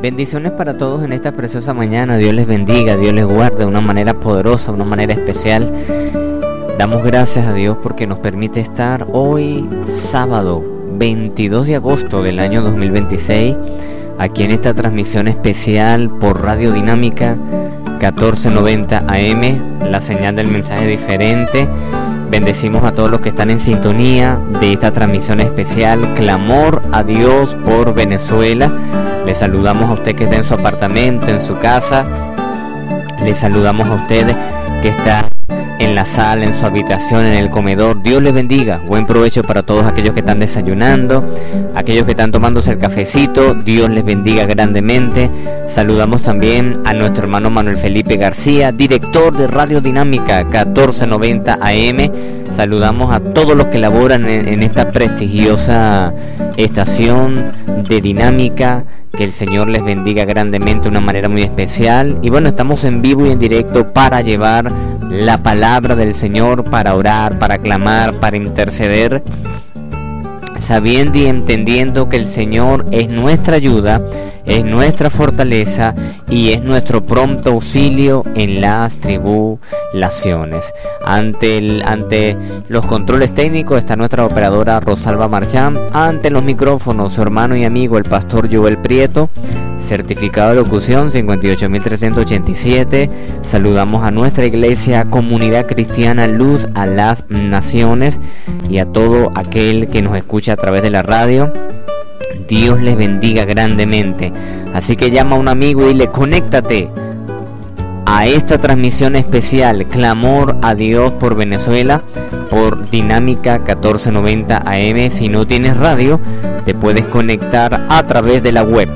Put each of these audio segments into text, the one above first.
Bendiciones para todos en esta preciosa mañana. Dios les bendiga, Dios les guarde de una manera poderosa, de una manera especial. Damos gracias a Dios porque nos permite estar hoy sábado 22 de agosto del año 2026 aquí en esta transmisión especial por Radio Dinámica 1490 AM, la señal del mensaje diferente. Bendecimos a todos los que están en sintonía de esta transmisión especial, Clamor a Dios por Venezuela. Les saludamos a usted que está en su apartamento, en su casa. Les saludamos a usted que está en la sala, en su habitación, en el comedor. Dios les bendiga. Buen provecho para todos aquellos que están desayunando, aquellos que están tomándose el cafecito. Dios les bendiga grandemente. Saludamos también a nuestro hermano Manuel Felipe García, director de Radio Dinámica 1490 AM. Saludamos a todos los que laboran en esta prestigiosa estación de Dinámica. Que el Señor les bendiga grandemente de una manera muy especial. Y bueno, estamos en vivo y en directo para llevar la palabra del Señor, para orar, para clamar, para interceder, sabiendo y entendiendo que el Señor es nuestra ayuda, es nuestra fortaleza y es nuestro pronto auxilio en las tribulaciones. Ante los controles técnicos está nuestra operadora Rosalba Marchán. Ante los micrófonos su hermano y amigo el pastor Joel Prieto. Certificado de locución 58.387. Saludamos a nuestra iglesia Comunidad Cristiana Luz a las Naciones y a todo aquel que nos escucha a través de la radio. Dios les bendiga grandemente. Así que llama a un amigo y dile: conéctate a esta transmisión especial, Clamor a Dios por Venezuela, por Dinámica 1490 AM. Si no tienes radio, te puedes conectar a través de la web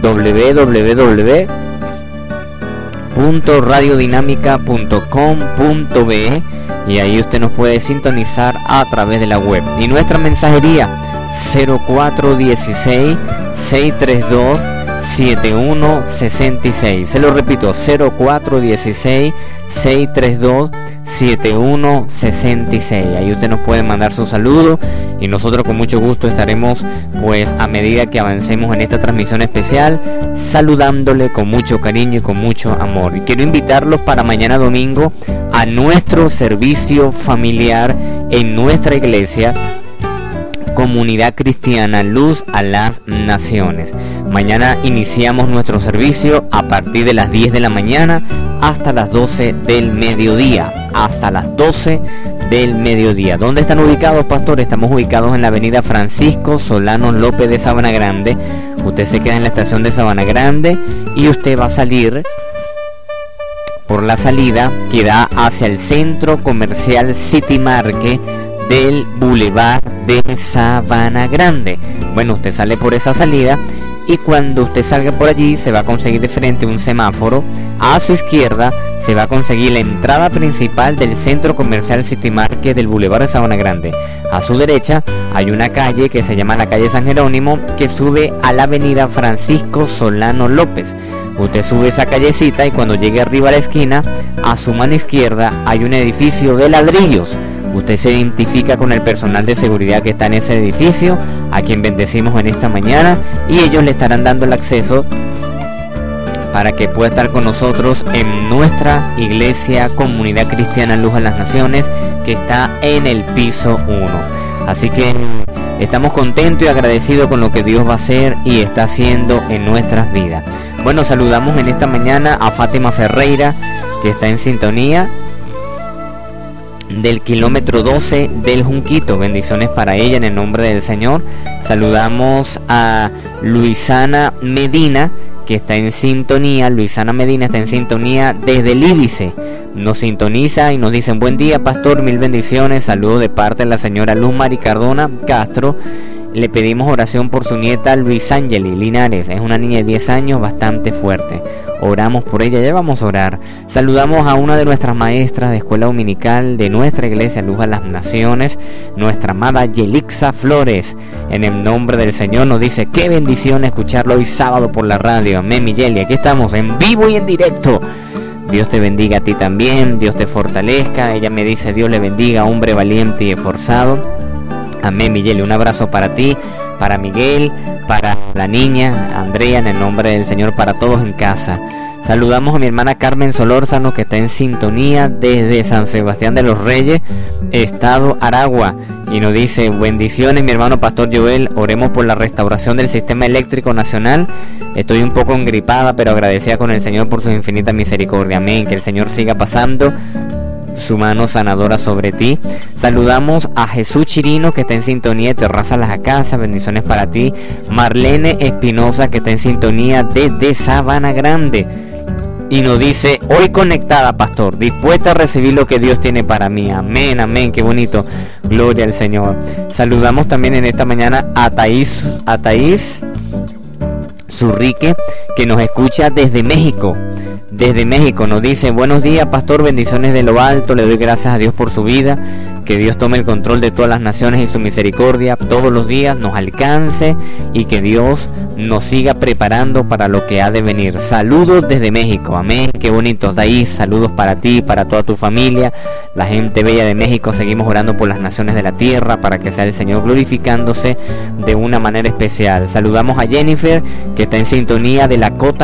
www.radiodinámica.com.be y ahí usted nos puede sintonizar a través de la web. Y nuestra mensajería 0416-632-7166. Se lo repito, 0416-632-7166. Ahí usted nos puede mandar su saludo y nosotros con mucho gusto estaremos, pues a medida que avancemos en esta transmisión especial, saludándole con mucho cariño y con mucho amor. Y quiero invitarlos para mañana domingo a nuestro servicio familiar en nuestra iglesia Comunidad Cristiana Luz a las Naciones. Mañana iniciamos nuestro servicio a partir de las 10 de la mañana hasta las 12 del mediodía. Hasta las 12 del mediodía. ¿Dónde están ubicados, pastor? Estamos ubicados en la avenida Francisco Solano López de Sabana Grande. Usted se queda en la estación de Sabana Grande y usted va a salir por la salida que da hacia el centro comercial City Market del Boulevard de Sabana Grande. Bueno, usted sale por esa salida y cuando usted salga por allí se va a conseguir de frente un semáforo. A su izquierda se va a conseguir la entrada principal del centro comercial City Market del Boulevard de Sabana Grande. A su derecha hay una calle que se llama la calle San Jerónimo que sube a la avenida Francisco Solano López. Usted sube esa callecita y cuando llegue arriba a la esquina, a su mano izquierda hay un edificio de ladrillos. Usted se identifica con el personal de seguridad que está en ese edificio, a quien bendecimos en esta mañana, y ellos le estarán dando el acceso para que pueda estar con nosotros en nuestra iglesia Comunidad Cristiana Luz a las Naciones, que está en el piso 1. Así que estamos contentos y agradecidos con lo que Dios va a hacer y está haciendo en nuestras vidas. Bueno, saludamos en esta mañana a Fátima Ferreira, que está en sintonía del kilómetro 12 del Junquito. Bendiciones para ella en el nombre del Señor. Saludamos a Luisana Medina, que está en sintonía. Luisana Medina está en sintonía desde el Lídice. Nos sintoniza y nos dicen: buen día, pastor, mil bendiciones. Saludos de parte de la señora Luz Mari Cardona Castro. Le pedimos oración por su nieta Luis Ángeli Linares. Es una niña de 10 años bastante fuerte. Oramos por ella, ya vamos a orar. Saludamos a una de nuestras maestras de escuela dominical de nuestra iglesia Luz a las Naciones, nuestra amada Yelixa Flores. En el nombre del Señor nos dice: qué bendición escucharlo hoy sábado por la radio. Amén, mi Yeli. Aquí estamos en vivo y en directo. Dios te bendiga a ti también, Dios te fortalezca. Ella me dice: Dios le bendiga, hombre valiente y esforzado. Amén, Miguel. Un abrazo para ti. para Miguel, para la niña Andrea, en el nombre del Señor, para todos en casa. Saludamos a mi hermana Carmen Solórzano, que está en sintonía desde San Sebastián de los Reyes, estado Aragua, y nos dice: bendiciones mi hermano Pastor Joel, oremos por la restauración del sistema eléctrico nacional. Estoy un poco engripada, pero agradecida con el Señor por su infinita misericordia. Amén. Que el Señor siga pasando su mano sanadora sobre ti. Saludamos a Jesús Chirino, que está en sintonía de Terraza Las Acasas, bendiciones para ti. Marlene Espinosa, que está en sintonía desde Sabana Grande, y nos dice: hoy conectada, pastor, dispuesta a recibir lo que Dios tiene para mí. Amén, amén, qué bonito, gloria al Señor. Saludamos también en esta mañana a Thaís Zurrique, que nos escucha desde México. Desde México nos dice: buenos días, pastor, bendiciones de lo alto, le doy gracias a Dios por su vida, que Dios tome el control de todas las naciones y su misericordia todos los días nos alcance, y que Dios nos siga preparando para lo que ha de venir. Saludos desde México, amén, qué bonitos. De ahí, saludos para ti, para toda tu familia, la gente bella de México. Seguimos orando por las naciones de la tierra, para que sea el Señor glorificándose de una manera especial. Saludamos a Jennifer, que está en sintonía de la Cota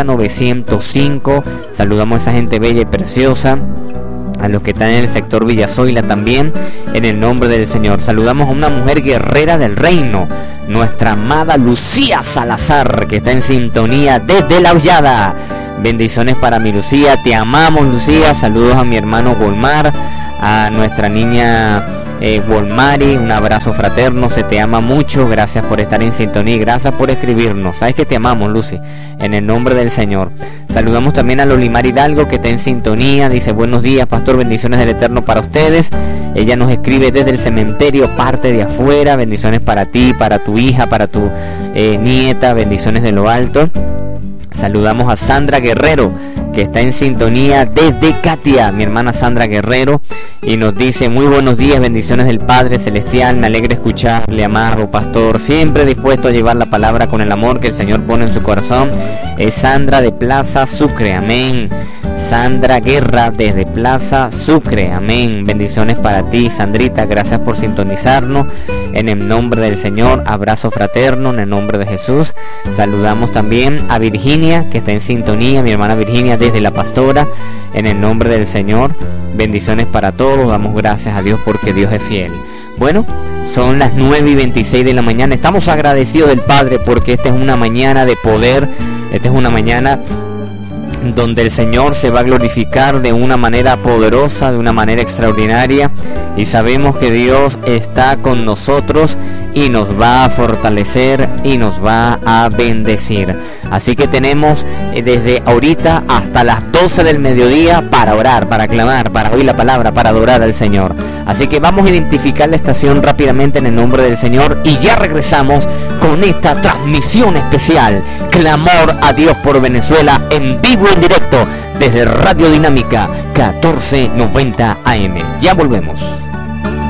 905. Saludamos a esa gente bella y preciosa, a los que están en el sector Villazoila también, en el nombre del Señor. Saludamos a una mujer guerrera del reino, nuestra amada Lucía Salazar, que está en sintonía desde La Hollada. Bendiciones para mi Lucía, te amamos, Lucía. Saludos a mi hermano Golmar, a nuestra niña Volmari, un abrazo fraterno, se te ama mucho, gracias por estar en sintonía y gracias por escribirnos. Sabes que te amamos, Lucy, en el nombre del Señor. Saludamos también a Lolimar Hidalgo, que está en sintonía, dice: buenos días, pastor, bendiciones del Eterno para ustedes. Ella nos escribe desde el cementerio, parte de afuera. Bendiciones para ti, para tu hija, para tu nieta, bendiciones de lo alto. Saludamos a Sandra Guerrero, que está en sintonía desde Katia, mi hermana Sandra Guerrero, y nos dice: muy buenos días, bendiciones del Padre Celestial, me alegra escucharle, amado pastor, siempre dispuesto a llevar la palabra con el amor que el Señor pone en su corazón. Es Sandra de Plaza Sucre, amén. Sandra Guerra desde Plaza Sucre, amén. Bendiciones para ti, Sandrita, gracias por sintonizarnos. En el nombre del Señor, abrazo fraterno en el nombre de Jesús. Saludamos también a Virginia, que está en sintonía, mi hermana Virginia desde La Pastora, en el nombre del Señor. Bendiciones para todos, damos gracias a Dios porque Dios es fiel. Bueno, son las 9:26 de la mañana. Estamos agradecidos del Padre porque esta es una mañana de poder. Esta es una mañana donde el Señor se va a glorificar de una manera poderosa, de una manera extraordinaria, y sabemos que Dios está con nosotros y nos va a fortalecer y nos va a bendecir. Así que tenemos desde ahorita hasta las 12 del mediodía para orar, para clamar, para oír la palabra, para adorar al Señor. Así que vamos a identificar la estación rápidamente en el nombre del Señor y ya regresamos con esta transmisión especial, Clamor a Dios por Venezuela, en vivo, en directo, desde Radio Dinámica 1490 AM. Ya volvemos.